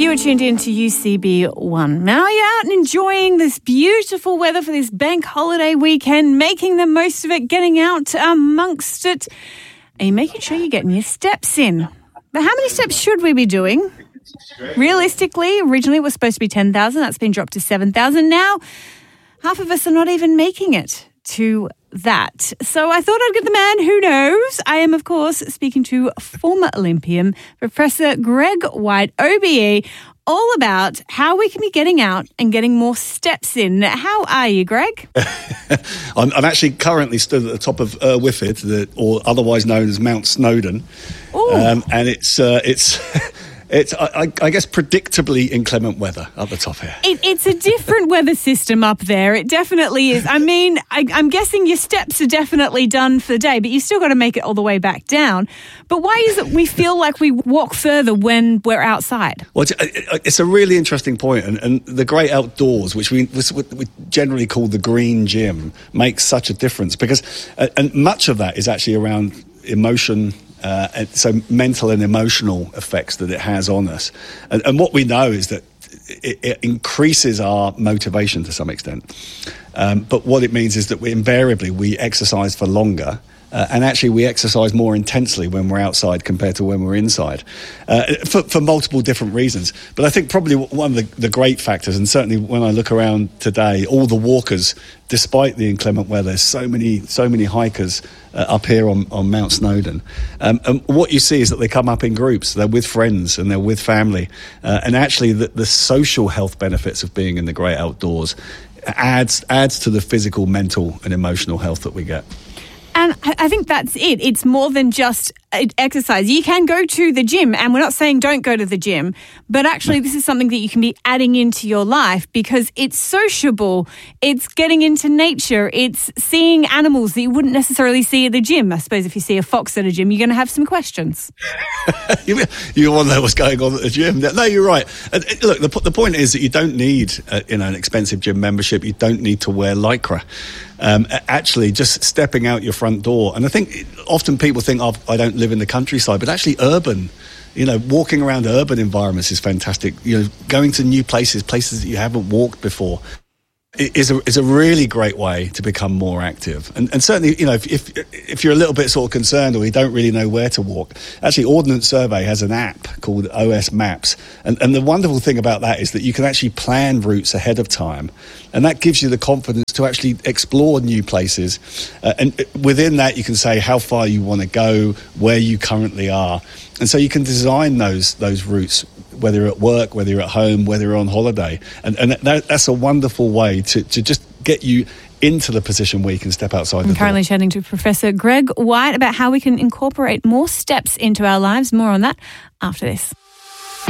You are tuned in to UCB1. Now you're out and enjoying this beautiful weather for this bank holiday weekend, making the most of it, getting out amongst it. Are you making sure you're getting your steps in? But how many steps should we be doing? Realistically, originally it was supposed to be 10,000. That's been dropped to 7,000. Now, half of us are not even making it to that. So I thought I'd get the man who knows. I am, of course, speaking to former Olympian Professor Greg White, OBE, all about how we can be getting out and getting more steps in. How are you, Greg? I'm actually currently stood at the top of Whifford, or otherwise known as Mount Snowdon, and it's I guess predictably inclement weather up the top here. It's a different weather system up there. It definitely is. I mean, I'm guessing your steps are definitely done for the day, but you still got to make it all the way back down. But why is it we feel like we walk further when we're outside? Well, it's a really interesting point, and the great outdoors, which we generally call the green gym, makes such a difference because, and much of that is actually around emotion. So mental and emotional effects that it has on us. And what we know is that it increases our motivation to some extent. But what it means is that we exercise for longer. And actually, we exercise more intensely when we're outside compared to when we're inside, for multiple different reasons. But I think probably one of the great factors, and certainly when I look around today, all the walkers, despite the inclement weather, so many hikers up here on Mount Snowdon. And what you see is that they come up in groups. They're with friends and they're with family. And actually, the social health benefits of being in the great outdoors adds to the physical, mental, and emotional health that we get. And I think that's it. It's more than just exercise. You can go to the gym, and we're not saying don't go to the gym, but actually this is something that you can be adding into your life because it's sociable, it's getting into nature, it's seeing animals that you wouldn't necessarily see at the gym. I suppose if you see a fox at a gym, you're going to have some questions. You want to know what's going on at the gym? No, you're right. Look, the point is that you don't need an expensive gym membership. You don't need to wear Lycra. Actually, just stepping out your front door. And I think often people think, I don't live in the countryside, but actually urban, walking around urban environments is fantastic. Going to new places that you haven't walked before is a really great way to become more active. And certainly, if you're a little bit sort of concerned or you don't really know where to walk, actually Ordnance Survey has an app called OS Maps. And the wonderful thing about that is that you can actually plan routes ahead of time. And that gives you the confidence to actually explore new places. And within that, you can say how far you want to go, where you currently are. And so you can design those routes, whether you're at work, whether you're at home, whether you're on holiday. And that's a wonderful way to just get you into the position where you can step outside the door. I'm currently chatting to Professor Greg White about how we can incorporate more steps into our lives. More on that after this.